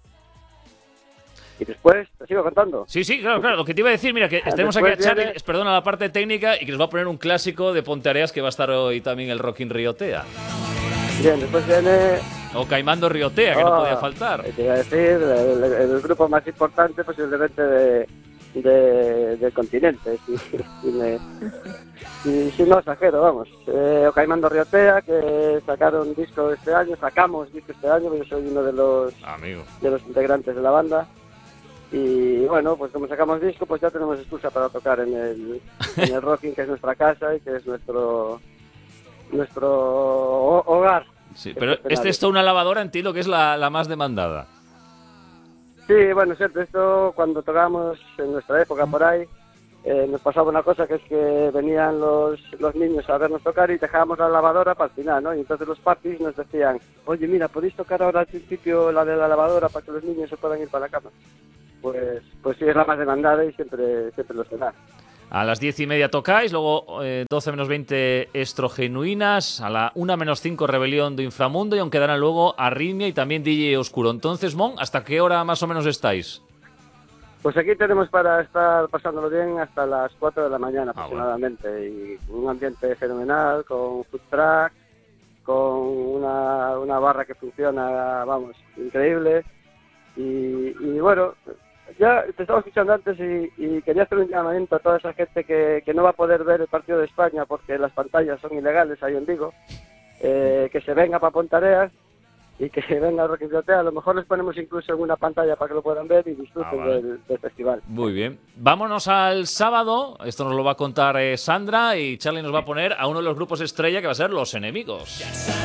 Y después, ¿te sigo contando? Sí, sí, claro, claro. Lo que te iba a decir, mira, que tenemos aquí a Charlie, viene... perdona, la parte técnica, y que nos va a poner un clásico de Ponteareas que va a estar hoy también el Rock in Riotea. Bien, después viene... O Caimando Riotea, que oh, no podía faltar. Te iba a decir, el, el grupo más importante posiblemente de, de, del continente, si, si, me, si, si no exagero, vamos. Eh, o Caimando Riotea, que sacaron disco este año, sacamos disco este año, yo soy uno de los, Amigo. de los integrantes de la banda. Y bueno, pues como sacamos disco, pues ya tenemos excusa para tocar en el, en el Rocking, que es nuestra casa y que es nuestro nuestro hogar. Sí, pero este es toda una lavadora, entiendo que es la, la más demandada. Sí, bueno, cierto, esto cuando tocábamos en nuestra época por ahí, eh, nos pasaba una cosa, que es que venían los, los niños a vernos tocar y dejábamos la lavadora para el final, ¿no? Y entonces los papis nos decían, oye, mira, ¿podéis tocar ahora al principio la de la lavadora para que los niños se puedan ir para la cama? Pues, pues sí, es la más demandada y siempre, siempre lo será. A las diez y media tocáis, luego eh, doce menos veinte Estrogenuinas, a la una menos cinco Rebelión do Inframundo, y aún quedarán luego Arritmia y también D J Oscuro. Entonces, Mon, ¿hasta qué hora más o menos estáis? Pues aquí tenemos para estar pasándolo bien hasta las cuatro de la mañana ah, aproximadamente, bueno. Y un ambiente fenomenal, con food truck, con una, una barra que funciona, vamos, increíble, y, y bueno... Ya te estaba escuchando antes y, y quería hacer un llamamiento a toda esa gente que, que no va a poder ver el partido de España porque las pantallas son ilegales ahí en Vigo, eh, que se venga para Pontareas y que se venga a Rock in Riotea. A lo mejor les ponemos incluso en una pantalla para que lo puedan ver y disfruten ah, vale. del, del festival. Muy bien. Vámonos al sábado. Esto nos lo va a contar eh, Sandra, y Charlie nos va a poner a uno de los grupos estrella, que va a ser Los Enemigos.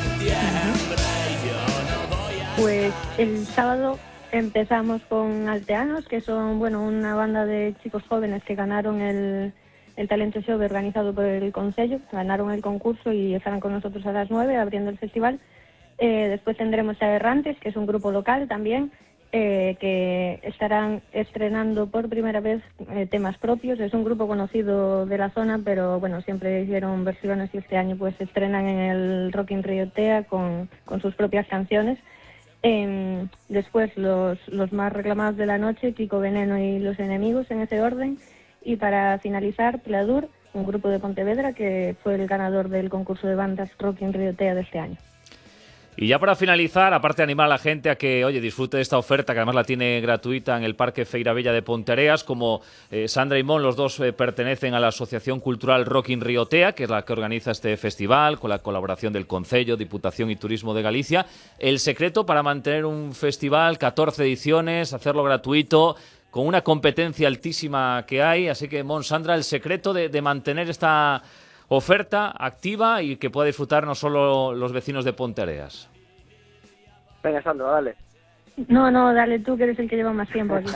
Pues el sábado empezamos con Alteanos, que son bueno una banda de chicos jóvenes que ganaron el, el Talento Show organizado por el Concello, ganaron el concurso y estarán con nosotros a las nueve abriendo el festival. Eh, después tendremos a Errantes, que es un grupo local también, eh, que estarán estrenando por primera vez eh, temas propios. Es un grupo conocido de la zona, pero bueno, siempre hicieron versiones y este año pues estrenan en el Rock in Riotea con, con sus propias canciones. Eh, después los, los más reclamados de la noche, Kiko Veneno y Los Enemigos, en ese orden. Y para finalizar, Pladur, un grupo de Pontevedra que fue el ganador del concurso de bandas Rock in Riotea de este año. Y ya para finalizar, aparte de animar a la gente a que, oye, disfrute de esta oferta, que además la tiene gratuita en el Parque Feirabella de Ponteareas, como eh, Sandra y Mon, los dos eh, pertenecen a la Asociación Cultural Rock in Riotea, que es la que organiza este festival, con la colaboración del Concello, Diputación y Turismo de Galicia. El secreto para mantener un festival, catorce ediciones, hacerlo gratuito, con una competencia altísima que hay. Así que, Mon, Sandra, el secreto de, de mantener esta oferta activa y que pueda disfrutar no solo los vecinos de Ponteareas. Venga, Sandra, dale. No, no, dale tú, que eres el que lleva más tiempo aquí.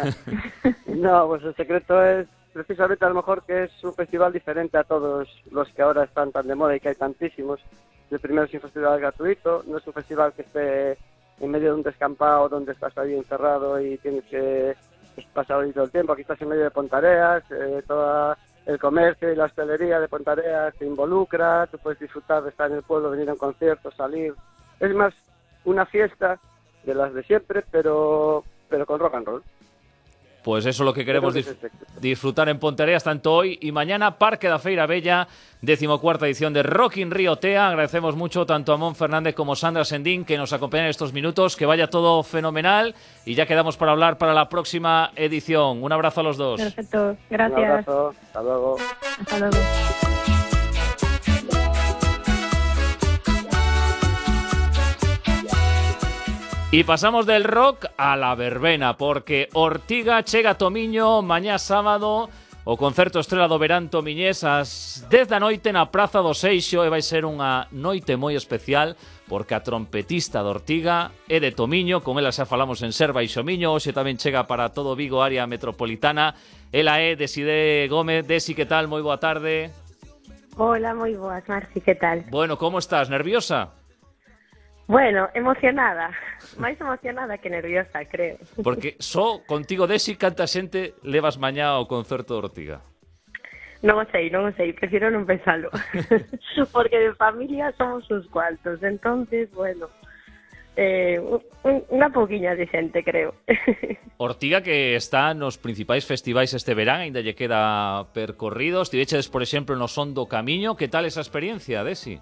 No, pues el secreto es precisamente a lo mejor que es un festival diferente a todos los que ahora están tan de moda y que hay tantísimos. El primero es un festival gratuito, no es un festival que esté en medio de un descampado donde estás ahí encerrado y tienes que pasar ahí todo el tiempo. Aquí estás en medio de Pontareas, eh, toda... el comercio y la hostelería de Pontareas te involucra, tú puedes disfrutar de estar en el pueblo, venir a un concierto, salir. Es más una fiesta de las de siempre, pero pero con rock and roll. Pues eso es lo que queremos dif- disfrutar en Ponteareas, tanto hoy y mañana. Parque da Feira Bella, decimocuarta edición de Rock in Riotea. Agradecemos mucho tanto a Mon Fernández como a Sandra Sendín que nos acompañan en estos minutos. Que vaya todo fenomenal y ya quedamos para hablar para la próxima edición. Un abrazo a los dos. Perfecto, gracias. Un abrazo, hasta luego. Hasta luego. Y pasamos del rock a la verbena, porque Ortiga chega Tomiño mañá sábado o concerto estrela do verán tomiñés ás dez da noite na Praza do Seixo, e vai ser unha noite moi especial porque a trompetista de Ortiga é de Tomiño, con ela xa falamos en Ser Baixo Miño, hoxe tamén chega para todo Vigo, área metropolitana. Ela é Deside Gómez. Desi, que tal? Moi boa tarde. Hola, moi boas, Marci, que tal? Bueno, como estás? Nerviosa? Bueno, emocionada. Máis emocionada que nerviosa, creo. Porque só contigo, Desi, canta xente levas mañá ao concerto de Ortiga? Non o sei, non o sei, prefiro non pensalo. Porque de familia somos uns cuantos, entonces, bueno, eh, un, unha pouquiña de xente, creo. Ortiga que está nos principais festivais este verán, aínda lle queda percorrido. Estivechedes, por exemplo, no Son do Camiño. Que tal esa experiencia, Desi?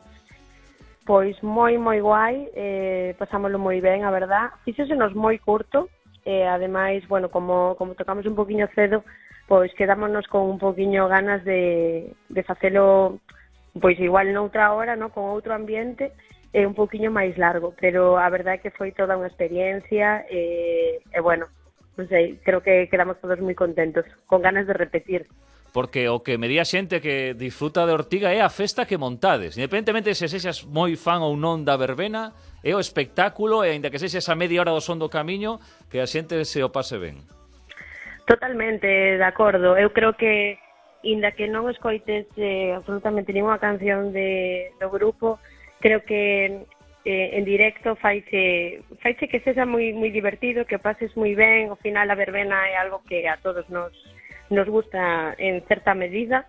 Pois moi, moi guai, eh, pasámoslo moi ben, a verdad. Fíxosenos moi curto, e eh, ademais, bueno, como, como tocamos un poquinho cedo, pois quedámonos con un poquinho ganas de, de facelo, pois igual noutra hora, no, con outro ambiente, e eh, un poquinho máis largo, pero a verdade é que foi toda unha experiencia, e, eh, eh, bueno, non sei, creo que quedamos todos moi contentos, con ganas de repetir. Porque o que me di a xente que disfruta de Ortiga é a festa que montades. Independentemente se sexas moi fan ou non da verbena, é o espectáculo, e aínda que sexas a media hora do Son do Camiño, que a xente se o pase ben. Totalmente de acordo. Eu creo que, inda que non escoites eh, absolutamente ninguna canción de, do grupo, creo que eh, en directo faiche, faiche que sexa moi, moi divertido, que pases moi ben. Ao final a verbena é algo que a todos nos... nos gusta en certa medida,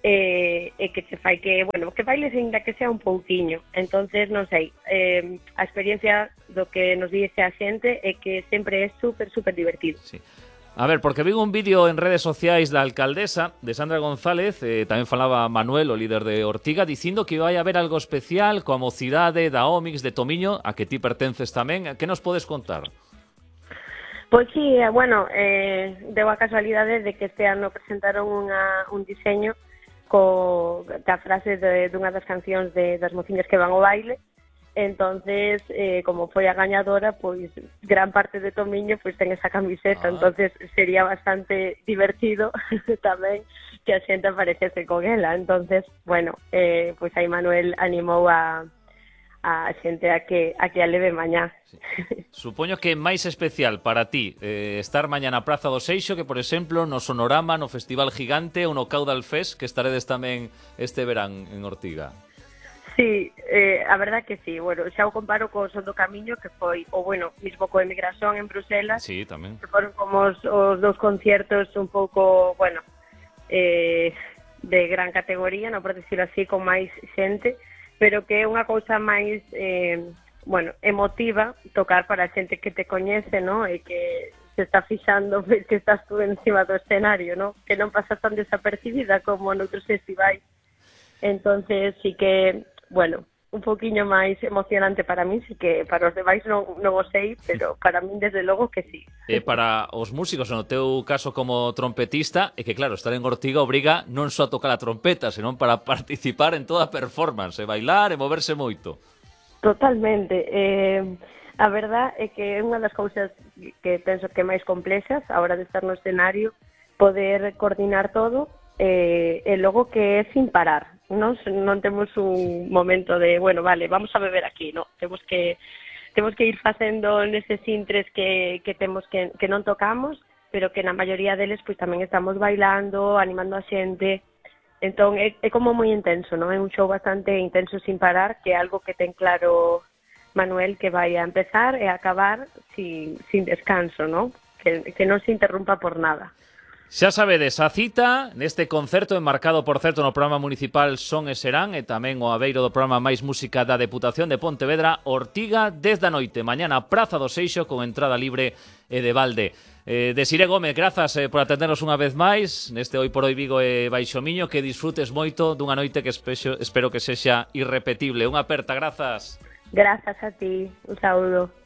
e, e que se fai que, bueno, que bailes ainda que sea un pouquiño. Entonces, non sei, eh, a experiencia do que nos dice a xente é que sempre é super, super divertido. Sí. A ver, porque vi un vídeo en redes sociais da alcaldesa, de Sandra González, eh, tamén falaba Manuel, o líder de Ortiga, dicindo que vai haber algo especial coa mocidade da Ómix, de Tomiño, a que ti pertences tamén. Que nos podes contar? Pois sí, bueno, eh, deu a casualidade de que este ano presentaron unha, un diseño co, ca frase de, dunha das cancións de, das mociñas que van ao baile. Entonces, eh, como foi a gañadora, pois gran parte de Tomiño pois ten esa camiseta, ah. Entonces sería bastante divertido tamén que a xente aparecese con ela. Entonces, bueno, eh, pois aí Manuel animou a a xente a que a que a leve mañá. Sí. Supoño que é máis especial para ti eh, estar mañá na Praza do Seixo que, por exemplo, no Sonorama, no Festival Gigante ou no Caudal Fest, que estaredes tamén este verán en Ortiga. Sí, eh, a verdad que sí. Bueno, xa o comparo co Son do Camiño, que foi, o bueno, mismo co Emigración en Bruselas. Sí, tamén. Que foron como os, os dous conciertos un pouco, bueno, eh, de gran categoría, non por decirlo así, con máis xente, pero que é unha cousa máis, eh, bueno, emotiva tocar para a xente que te coñece, ¿no? E que se está fixando que estás tú encima do escenario, ¿no? Que non pasas tan desapercibida como noutros festivais. Entonces, sí que, bueno, un poquinho máis emocionante para mí, sí que para os demais non, non o sei, pero para mí desde logo que sí. E para os músicos, no teu caso como trompetista, é que claro, estar en Ortiga obriga non só a tocar a trompeta, senón para participar en toda a performance, e bailar e moverse moito. Totalmente. Eh, a verdad é que é unha das cousas que penso que máis complexas a hora de estar no escenario, poder coordinar todo, eh, e logo que é sin parar. Non, non temos un momento de, bueno, vale, vamos a beber aquí, no, temos que temos que ir facendo neses intres que, que temos que, que non tocamos, pero que na maioría deles pois tamén estamos bailando, animando a xente. Entón é, é como moi intenso, non? É un show bastante intenso sin parar, que é algo que ten claro Manuel, que vai a empezar e a acabar sin, sin descanso, non? Que, que non se interrumpa por nada. Xa sabedes, a cita neste concerto enmarcado, por certo, no programa municipal Son e Serán, e tamén o abeiro do programa Máis Música da Deputación de Pontevedra, Ortiga, dez da noite, mañana Praza do Seixo, con entrada libre e de balde. Eh, Desiré Gómez, grazas eh, por atendernos unha vez máis neste Hoy por Hoy Vigo e Baixo Miño, que disfrutes moito dunha noite que espexo, espero que sexa irrepetible. Unha aperta, grazas. Grazas a ti, un saúdo.